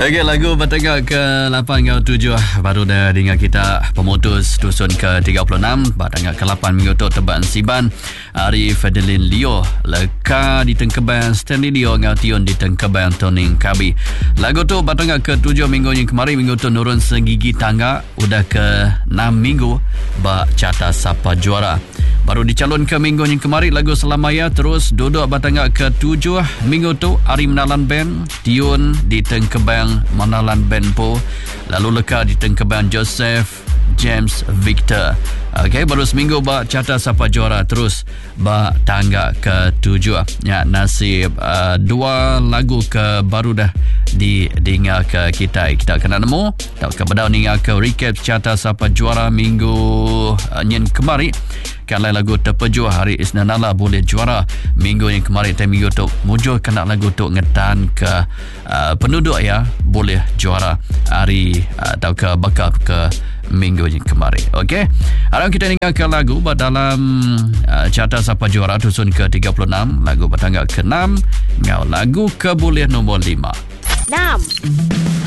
Okey, lagu bertengah ke-8 ke 7 baru dah dengan kita pemutus dusun ke-36 bertengah ke-8 minggu tu tebak Siban Arif Adeline Leo leka di tengkeban Stanley Leo ngation di tengkeban Toning Kabi. Lagu tu bertengah ke-7 minggu yang kemarin, minggu tu nurun segigi tangga, udah ke-6 minggu bak carta siapa juara. Baru dicalon ke minggu yang kemarin lagu Selamaya, terus duduk bertengah ke-7 minggu tu Ari Menalan Band Tiun di tengkebang Menalan Band po, lalu leka di tengkebang Joseph James Victor. Okey, baru seminggu bak carta siapa juara, terus bak tangga ke-7 ya. Nasib dua lagu ke baru dah dengar ke kita kena nemu tak ke bedau dengar ke recap carta siapa juara minggu yang kemarin. Kalau lagu terpejuh hari Isnanala boleh juara minggu yang kemarin, minggu tu muncul kena lagu tu ngetan ke penduduk ya boleh juara hari atau ke bakal ke minggu yang kemarin. Okey, sekarang kita dengarkan lagu dalam carta siapa juara dusun ke-36, lagu bertangga ke-6 ngau lagu ke boleh nombor 5 6